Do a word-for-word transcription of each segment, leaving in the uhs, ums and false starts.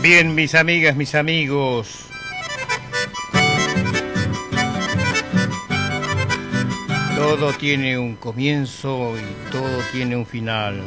Bien, mis amigas, mis amigos. Todo tiene un comienzo y todo tiene un final.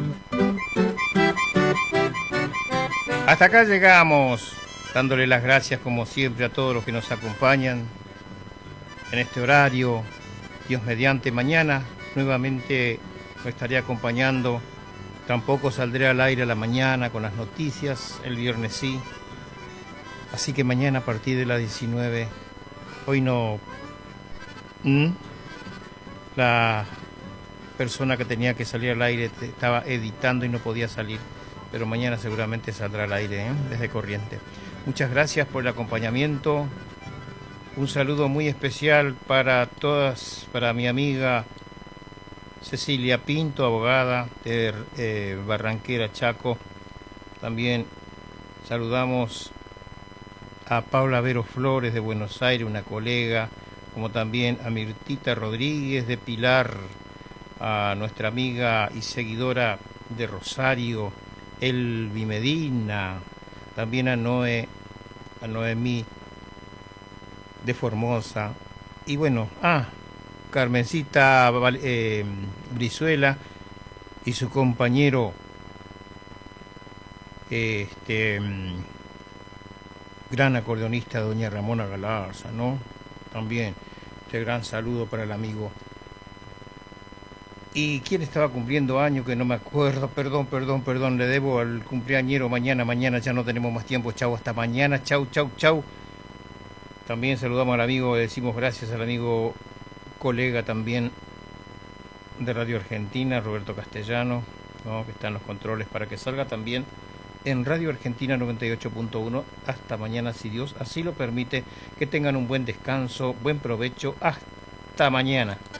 Hasta acá llegamos, dándole las gracias como siempre a todos los que nos acompañan en este horario. Dios mediante, mañana nuevamente me estaré acompañando. Tampoco saldré al aire a la mañana con las noticias, el viernes sí. Así que mañana a partir de las diecinueve, hoy no... ¿Mm? La persona que tenía que salir al aire estaba editando y no podía salir, pero mañana seguramente saldrá al aire, ¿eh? Desde Corrientes. Muchas gracias por el acompañamiento. Un saludo muy especial para todas, para mi amiga Cecilia Pinto, abogada de eh, Barranquera, Chaco. También saludamos a Paula Vero Flores de Buenos Aires, una colega, como también a Mirtita Rodríguez de Pilar, a nuestra amiga y seguidora de Rosario, Elvi Medina, también a Noé, a Noemí de Formosa, y bueno, ah, Carmencita eh, Brizuela y su compañero, este gran acordeonista doña Ramona Galarza, ¿no? También este gran saludo para el amigo. ¿Y quién estaba cumpliendo años? Que no me acuerdo, perdón, perdón, perdón, le debo al cumpleañero mañana, mañana ya no tenemos más tiempo, chau, hasta mañana, chau, chau, chau. También saludamos al amigo, le decimos gracias al amigo colega también de Radio Argentina, Roberto Castellano, ¿no? Que está en los controles para que salga también en Radio Argentina noventa y ocho punto uno. Hasta mañana, si Dios así lo permite. Que tengan un buen descanso, buen provecho. Hasta mañana.